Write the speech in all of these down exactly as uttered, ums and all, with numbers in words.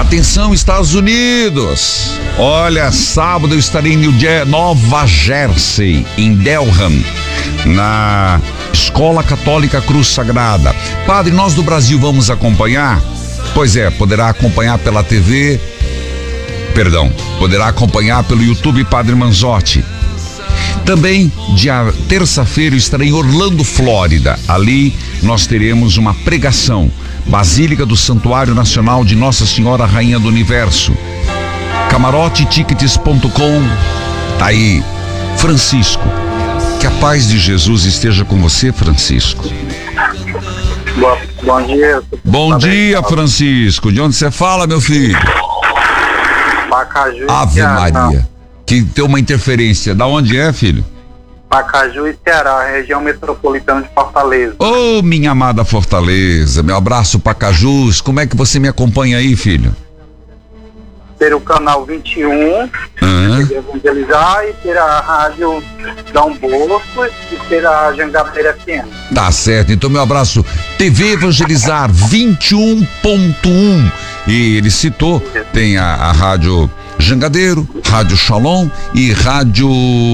Atenção, Estados Unidos. Olha, sábado eu estarei em New Jer- Nova Jersey, em Delham, na Escola Católica Cruz Sagrada. Padre, nós do Brasil vamos acompanhar? Pois é, poderá acompanhar pela T V, perdão, poderá acompanhar pelo YouTube Padre Manzotti. Também, dia terça-feira, eu estarei em Orlando, Flórida. Ali nós teremos uma pregação. Basílica do Santuário Nacional de Nossa Senhora Rainha do Universo. camarote tickets ponto com. Tá aí. Francisco, que a paz de Jesus esteja com você, Francisco. Bom, bom dia. Bom dia, Francisco. De onde você fala, meu filho? Pacaju. Ave Ceará. Maria. Que tem uma interferência. Da onde é, filho? Pacaju e Ceará, região metropolitana de Fortaleza. Ô, oh, minha amada Fortaleza, meu abraço, Pacajus. Como é que você me acompanha aí, filho? Ter o canal vinte e um, Aham. evangelizar, e ter a rádio Dom Bosco e ter a Jangadeira F M. Tá certo, então meu abraço. T V Evangelizar vinte e um ponto um. E ele citou, tem a, a rádio Jangadeiro, rádio Shalom e rádio...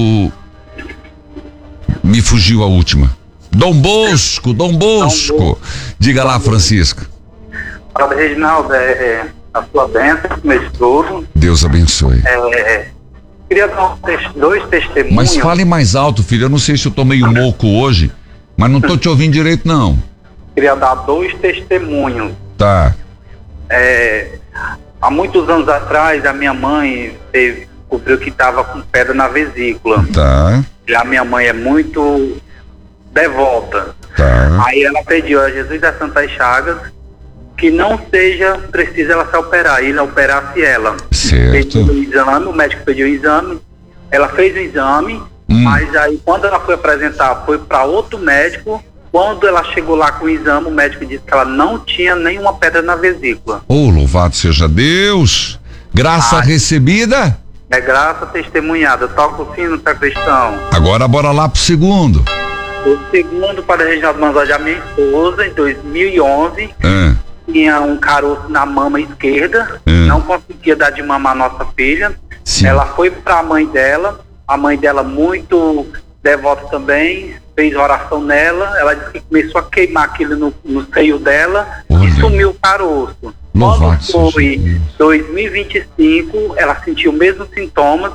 Me fugiu a última. Dom Bosco, Dom Bosco. Dom Bosco. Diga lá, Francisco. Padre Reginaldo, é, é, a sua bênção, meu estudo. Deus abençoe. É, queria dar um tes- dois testemunhos. Mas fale mais alto, filho. Eu não sei se eu tô meio moco hoje, mas não tô te ouvindo direito, não. Queria dar dois testemunhos. Tá. É, há muitos anos atrás, a minha mãe teve, descobriu que estava com pedra na vesícula. Tá. E a minha mãe é muito devota. Tá. Aí ela pediu a Jesus das Santas Chagas que não seja preciso ela se operar, ele operasse ela. Certo. Pediu o exame, o médico pediu o exame, ela fez o exame, Hum. mas aí quando ela foi apresentar, foi para outro médico. Quando ela chegou lá com o exame, o médico disse que ela não tinha nenhuma pedra na vesícula. Oh, louvado seja Deus. Graça Ai. recebida. É graça testemunhada. Toca o sino, tá, cristão? Agora bora lá pro segundo. O segundo, para Reginaldo Manzotti, a minha esposa, em dois mil e onze, Ah, tinha um caroço na mama esquerda, Hum. não conseguia dar de mamar a nossa filha. sim. Ela foi para a mãe dela, a mãe dela muito devota também, fez oração nela, ela disse que começou a queimar aquilo no, no seio dela. Olha. E sumiu o caroço. Louvado Quando foi seja Deus. dois mil e vinte e cinco, ela sentiu os mesmos sintomas,